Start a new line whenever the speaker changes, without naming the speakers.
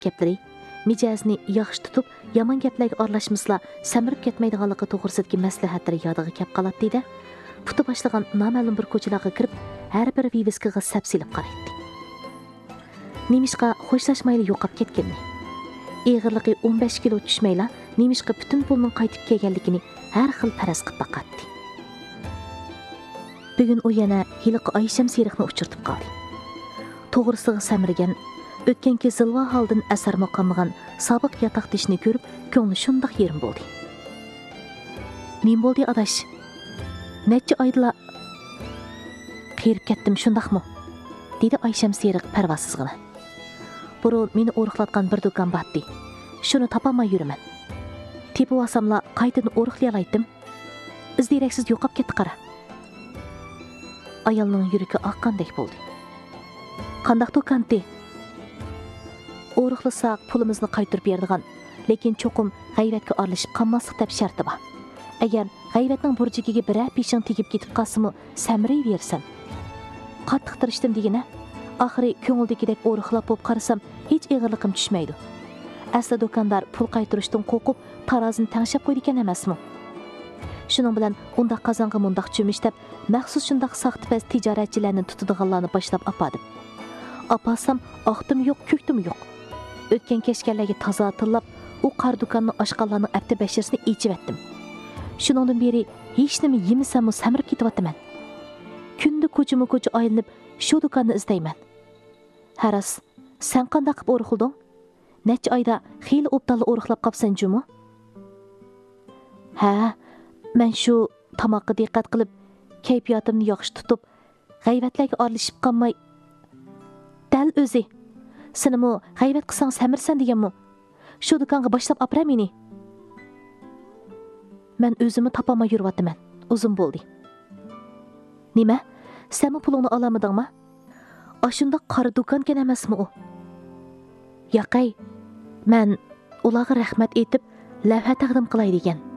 gaplari, mijozni yaxshi tutib, yomon gaplarga aralashmaslar samirib ketmaydiganligi to'g'risidagi maslahatlari yodiga kelib qoladi-da. Puti boshlagan noma'lum bir ko'chalarga kirib, har bir viviskaga sapsilib qaraydi. Nemishqa xo'shlashmayli yo'qab ketganini. Eg'irligi 15 kilo tushmayla, nemishqa butun pulning qaytib kelganligini har xil faraz qilib baqatdi. Bugun u yana hiliqi Aysham Seriqni uchirtib qoldi. To'g'risiga samirgan, o'tganki zilva holdan asarma qolmagan sobiq yotoqdishni ko'rib, ko'ngli shundoq yerim bo'ldi. Nim bo'ldi adash? Necha oyda qirib ketdim shundaqmi? Dedi Aysham Seriq parvosizgina. Burun meni o'riqlatgan bir do'kon batdi. Shuni topolmay yuraman. Tepib olsamla qaytadan o'riqlayalaydim. Izdiraksiz yo'qab ketdi qara. Ayolning yuragi oqqandek bo'ldi. Qandaq do'konti? O'riqlasak pulimizni qaytarib beradigan, lekin cho'qim g'ayratga aralashib qolmaslik deb sharti bor. Agar g'ayratning burjigiga biror peshing tegib ketib qolsa-mu, samray bersam. Qattiq tirishdim degina, oxiri ko'ngildagidek o'riqlab bo'lib qarasam, hech ig'irliqim tushmaydi. Asli do'kondor pul qaytarishdan qo'rqib, tarozini tangshab qo'ydi ekan emasmi? Shuning bilan unda qozonga mundaq cho'mishdab, maxsus shundaq saxtipaz tijoratchilarni tutadiganlarni boshlab apadim. Apasam, oqdim yo'q, ko'kdim yo'q. O'tgan kechganlarga toza tillab, u qar do'konning oshqonlarning apti bashirsini ichib etdim. Shuningdan beri hech nima yemisam-mu samirib ketyapman. Kunda ko'chama-ko'cha aylanib, shu do'konni izlayman. Haras, sen qanday qilib o'riqilding? Necha oyda xeyli o'ptalla o'riqlab qopsan jumi? Ha, men shu tamoqqa diqqat qilib, kayfiyatimni yaxshi tutib, g'ayvatlarga aralashib qolmay, dal o'zi. Senimi g'ayvat qilsang samirsan deganmi? Shu do'konga boshlab opra meni. Men o'zimni topolmay yuryapman. Uzun bo'ldi. Nima? Sen pulingni olamadingmi? Ashunda qora do'kon ken emasmi u? Yo'qay, men ularga rahmat aytib, lavha taqdim qilay degan.